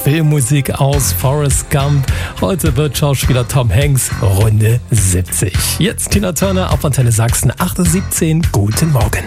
Filmmusik aus Forrest Gump. Heute wird Schauspieler Tom Hanks Runde 70. Jetzt Tina Turner auf Antenne Sachsen 8:17. Guten Morgen.